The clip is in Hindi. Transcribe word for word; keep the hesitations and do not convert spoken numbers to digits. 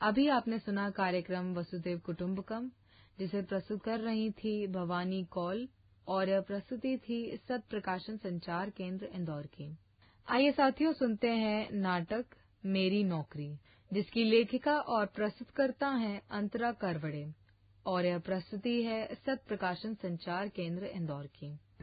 अभी आपने सुना कार्यक्रम वसुदेव कुटुंबकम, जिसे प्रस्तुत कर रही थी भवानी कौल, और यह प्रस्तुति थी सत प्रकाशन संचार केंद्र इंदौर की। आइए साथियों, सुनते हैं नाटक मेरी नौकरी, जिसकी लेखिका और प्रस्तुतकर्ता हैं अंतरा करवड़े, और यह प्रस्तुति है सत प्रकाशन संचार केंद्र इंदौर की।